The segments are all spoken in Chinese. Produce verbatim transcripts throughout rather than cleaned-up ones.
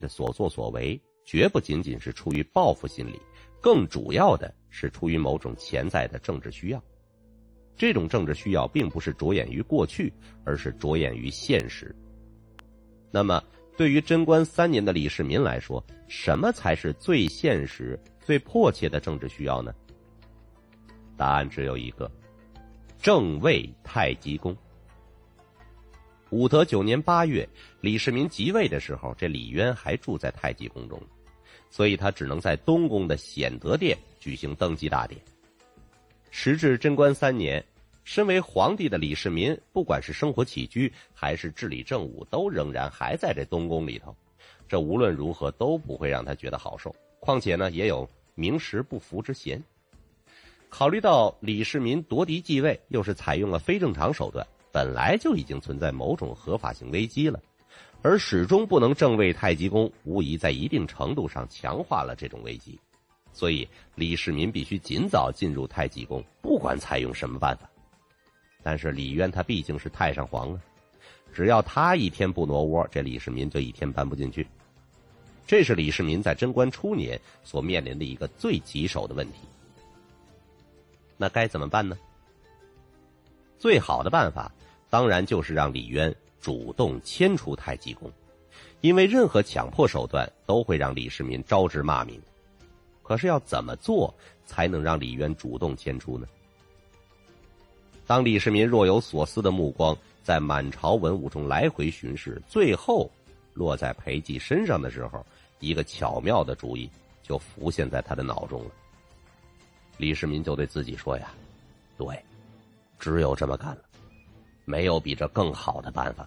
的所作所为绝不仅仅是出于报复心理，更主要的是出于某种潜在的政治需要。这种政治需要并不是着眼于过去，而是着眼于现实。那么对于贞观三年的李世民来说，什么才是最现实最迫切的政治需要呢？答案只有一个，正位太极宫。武德九年八月，李世民即位的时候，这李渊还住在太极宫中，所以他只能在东宫的显德殿举行登基大典。时至贞观三年，身为皇帝的李世民，不管是生活起居还是治理政务，都仍然还在这东宫里头，这无论如何都不会让他觉得好受，况且呢也有名实不符之嫌。考虑到李世民夺嫡继位又是采用了非正常手段，本来就已经存在某种合法性危机了，而始终不能正位太极宫，无疑在一定程度上强化了这种危机。所以李世民必须尽早进入太极宫，不管采用什么办法。但是李渊他毕竟是太上皇啊，只要他一天不挪窝，这李世民就一天搬不进去。这是李世民在贞观初年所面临的一个最棘手的问题。那该怎么办呢？最好的办法当然就是让李渊主动迁出太极宫，因为任何强迫手段都会让李世民招致骂名。可是要怎么做才能让李渊主动迁出呢？当李世民若有所思的目光在满朝文武中来回巡视，最后落在裴寂身上的时候，一个巧妙的主意就浮现在他的脑中了。李世民就对自己说呀，对，只有这么干了，没有比这更好的办法了。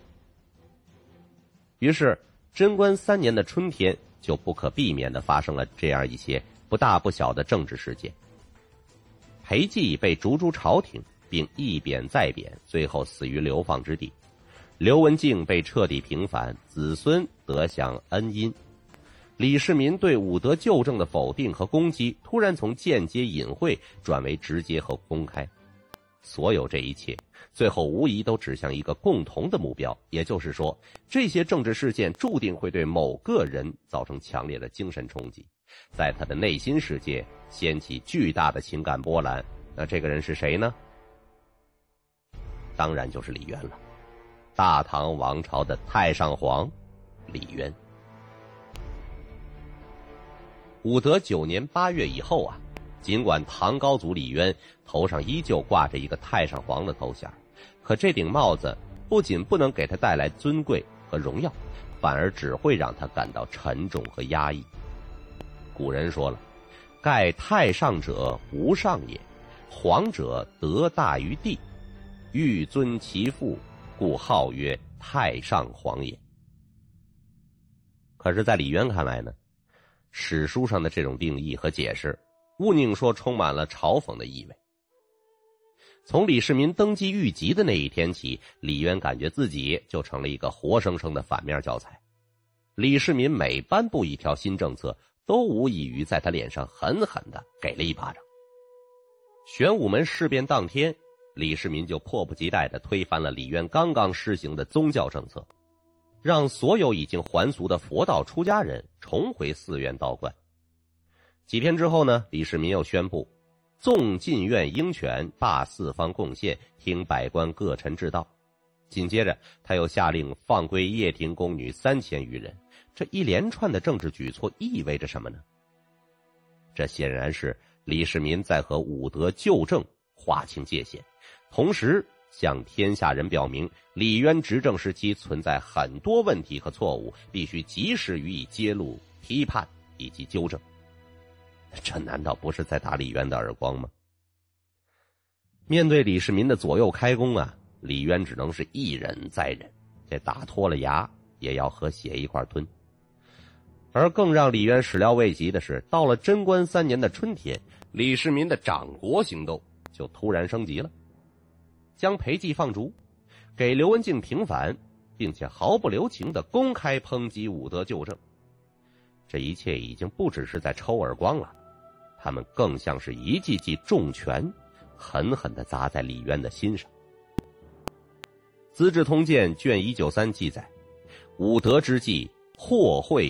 于是贞观三年的春天，就不可避免地发生了这样一些不大不小的政治事件。裴寂被逐出朝廷，并一贬再贬，最后死于流放之地。刘文静被彻底平反，子孙得享恩荫。李世民对武德旧政的否定和攻击，突然从间接隐晦转为直接和公开。所有这一切最后无疑都指向一个共同的目标，也就是说，这些政治事件注定会对某个人造成强烈的精神冲击，在他的内心世界掀起巨大的情感波澜。那这个人是谁呢？当然就是李渊了，大唐王朝的太上皇李渊。武德九年八月以后啊，尽管唐高祖李渊头上依旧挂着一个太上皇的头衔，可这顶帽子不仅不能给他带来尊贵和荣耀，反而只会让他感到沉重和压抑。古人说了，盖太上者无上也，皇者德大于地，欲尊其父，故号曰太上皇也。可是在李渊看来呢，史书上的这种定义和解释，毋宁说充满了嘲讽的意味。从李世民登基遇袭的那一天起，李渊感觉自己就成了一个活生生的反面教材。李世民每颁布一条新政策，都无异于在他脸上狠狠地给了一巴掌。玄武门事变当天，李世民就迫不及待地推翻了李渊刚刚施行的宗教政策，让所有已经还俗的佛道出家人重回寺院道观。几天之后呢，李世民又宣布纵进院鹰权，罢四方贡献，听百官各臣治道。紧接着他又下令放归掖庭宫女三千余人。这一连串的政治举措意味着什么呢？这显然是李世民在和武德旧政划清界限，同时向天下人表明李渊执政时期存在很多问题和错误，必须及时予以揭露、批判以及纠正。这难道不是在打李渊的耳光吗？面对李世民的左右开弓啊，李渊只能是一忍再忍，这打脱了牙也要和血一块吞。而更让李渊始料未及的是，到了贞观三年的春天，李世民的掌国行动就突然升级了，将裴寂放逐，给刘文静平反，并且毫不留情地公开抨击武德旧政。这一切已经不只是在抽耳光了，他们更像是一记记重拳，狠狠地砸在李渊的心上。资治通鉴卷一九三记载，武德之际， 祸会